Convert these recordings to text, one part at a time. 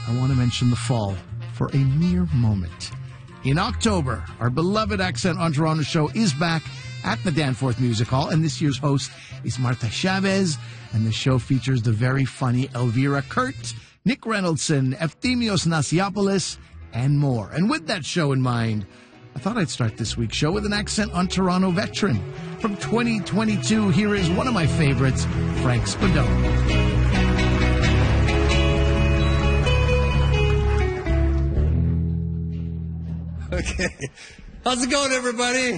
I want to mention the fall for a mere moment. In October, our beloved Accent on Toronto show is back at the Danforth Music Hall, and this year's host is Martha Chavez, and the show features the very funny Elvira Kurt, Nick Reynoldson, Efthymios Nasiopoulos, and more. And with that show in mind, I thought I'd start this week's show with an Accent on Toronto veteran. From 2022, here is one of my favorites, Frank Spadone. Okay. How's it going, everybody?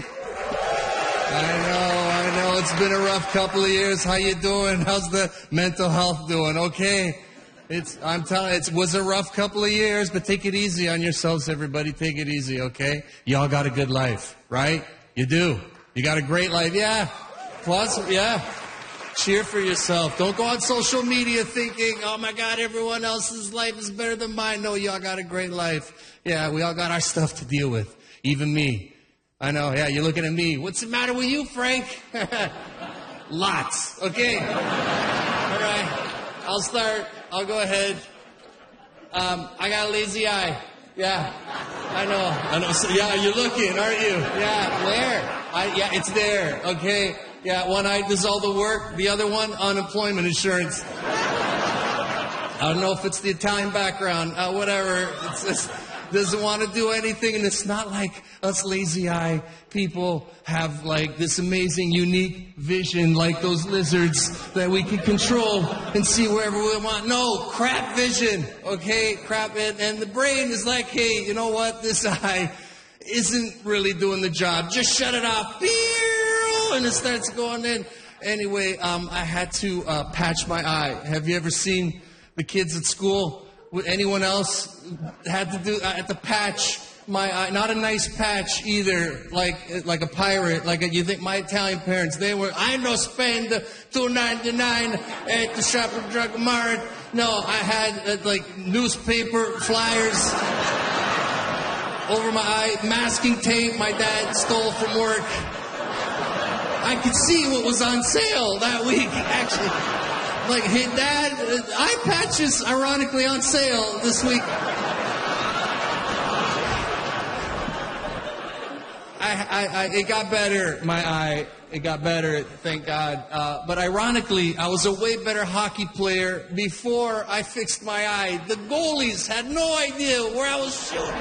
I know. It's been a rough couple of years. How you doing? How's the mental health doing? Okay. I'm telling you, it was a rough couple of years, but take it easy on yourselves, everybody. Take it easy, okay? Y'all got a good life, right? You do. You got a great life. Yeah. Plus, yeah. Cheer for yourself. Don't go on social media thinking, oh my God, everyone else's life is better than mine. No, y'all got a great life. Yeah, we all got our stuff to deal with. Even me. I know, yeah, you're looking at me. What's the matter with you, Frank? Lots. Okay. All right. I'll start. I'll go ahead. I got a lazy eye. Yeah. I know. So, yeah, you're looking, aren't you? Yeah. Where? Yeah, it's there. Okay. Yeah, one eye does all the work. The other one, unemployment insurance. I don't know if it's the Italian background. Whatever. It's just doesn't want to do anything. And it's not like us lazy eye people have like this amazing, unique vision like those lizards that we can control and see wherever we want. No, crap vision. Okay, crap. And the brain is like, hey, you know what? This eye isn't really doing the job. Just shut it off. And it starts going in. Anyway, I had to patch my eye. Have you ever seen the kids at school? Anyone else had to do to patch my eye? Not a nice patch either, like a pirate. You think my Italian parents? They were. I no spend $2.99 at the Shopper Drug Mart. No, I had newspaper flyers over my eye, masking tape my dad stole from work. I could see what was on sale that week, actually. Hey, Dad, eye patches, ironically, on sale this week. It got better, my eye. It got better, thank God. But ironically, I was a way better hockey player before I fixed my eye. The goalies had no idea where I was shooting.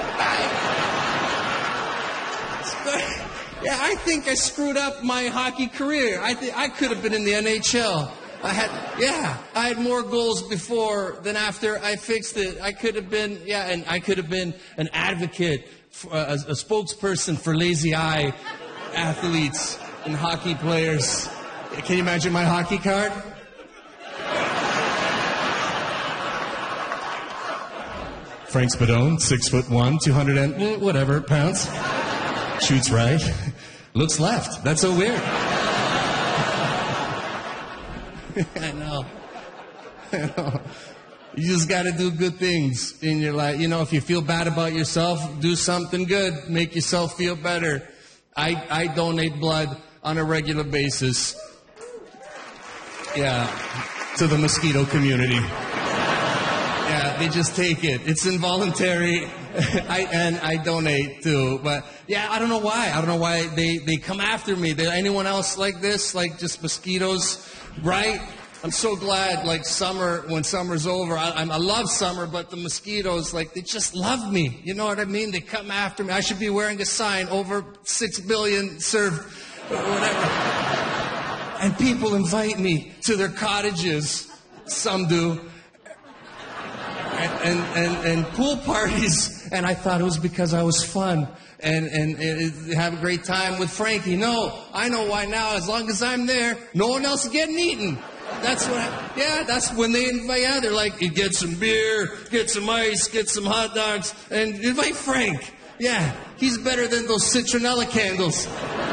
Yeah, I think I screwed up my hockey career. I could have been in the NHL. I had more goals before than after I fixed it. I could have been, and I could have been an advocate, a spokesperson for lazy eye athletes and hockey players. Can you imagine my hockey card? Frank Spadone, 6'1", 200 and whatever pounds. Shoots right. Looks left. That's so weird. I know. You just got to do good things in your life. You know, if you feel bad about yourself, do something good. Make yourself feel better. I donate blood on a regular basis. Yeah, to the mosquito community. Yeah, they just take it. It's involuntary. I donate too. But yeah, I don't know why. I don't know why they come after me. Anyone else like this? Like just mosquitoes? Right? I'm so glad, summer, when summer's over, I love summer, but the mosquitoes, they just love me. You know what I mean? They come after me. I should be wearing a sign, over 6 billion served, or whatever. And people invite me to their cottages. Some do. And pool parties. And I thought it was because I was fun. And have a great time with Frankie. No, I know why now. As long as I'm there, no one else is getting eaten. That's that's when they invite. Yeah, they're like, you get some beer, get some ice, get some hot dogs, and invite Frank. Yeah, he's better than those citronella candles.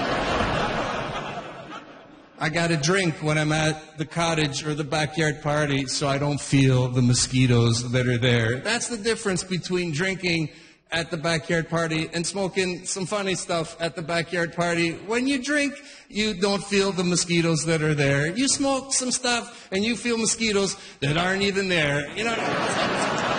I got a drink when I'm at the cottage or the backyard party so I don't feel the mosquitoes that are there. That's the difference between drinking at the backyard party and smoking some funny stuff at the backyard party. When you drink, you don't feel the mosquitoes that are there. You smoke some stuff and you feel mosquitoes that aren't even there. You know.